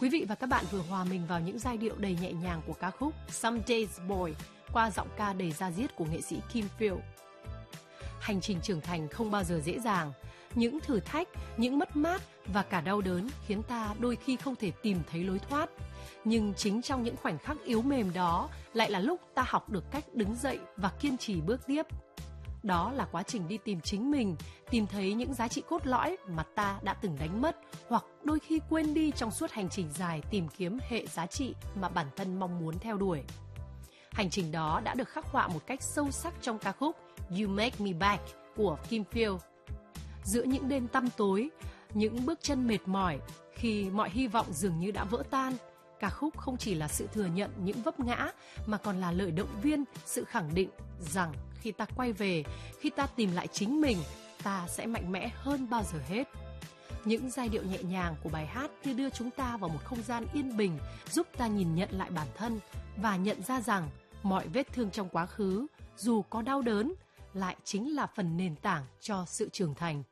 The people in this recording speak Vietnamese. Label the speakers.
Speaker 1: Quý vị và các bạn vừa hòa mình vào những giai điệu đầy nhẹ nhàng của ca khúc Some Days Boy qua giọng ca đầy da diết của nghệ sĩ Kim Phiêu. Hành trình trưởng thành không bao giờ dễ dàng. Những thử thách, những mất mát và cả đau đớn khiến ta đôi khi không thể tìm thấy lối thoát. Nhưng chính trong những khoảnh khắc yếu mềm đó lại là lúc ta học được cách đứng dậy và kiên trì bước tiếp. Đó là quá trình đi tìm chính mình, tìm thấy những giá trị cốt lõi mà ta đã từng đánh mất hoặc đôi khi quên đi trong suốt hành trình dài tìm kiếm hệ giá trị mà bản thân mong muốn theo đuổi. Hành trình đó đã được khắc họa một cách sâu sắc trong ca khúc You Make Me Back của Kim Phiêu. Giữa những đêm tăm tối, những bước chân mệt mỏi, khi mọi hy vọng dường như đã vỡ tan, ca khúc không chỉ là sự thừa nhận những vấp ngã mà còn là lời động viên, sự khẳng định rằng khi ta quay về, khi ta tìm lại chính mình, ta sẽ mạnh mẽ hơn bao giờ hết. Những giai điệu nhẹ nhàng của bài hát như đưa chúng ta vào một không gian yên bình, giúp ta nhìn nhận lại bản thân và nhận ra rằng mọi vết thương trong quá khứ, dù có đau đớn, lại chính là phần nền tảng cho sự trưởng thành.